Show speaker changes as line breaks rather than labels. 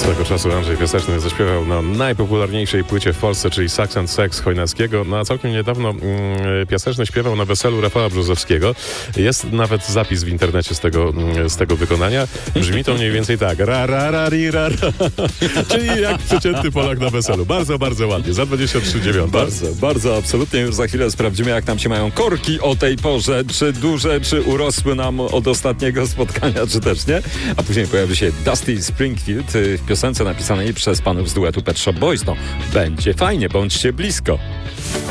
Swego czasu Andrzej Piaseczny zaśpiewał na najpopularniejszej płycie w Polsce, czyli Sax and Sex Chojnackiego. No a całkiem niedawno Piaseczny śpiewał na weselu Rafała Brzozowskiego. Jest nawet zapis w internecie z tego wykonania. Brzmi to mniej więcej tak. Ra, ra, ra, ri, ra, ra. Czyli jak przeciętny Polak na weselu. Bardzo, bardzo ładnie. Za 23,9.
Bardzo, bardzo, absolutnie. Już za chwilę sprawdzimy, jak nam się mają korki o tej porze. Czy duże, czy urosły nam od ostatniego spotkania, czy też nie. A później pojawi się Dusty Springfield w piosence napisanej przez panów z duetu Pet Shop Boys. No, będzie fajnie, bądźcie blisko.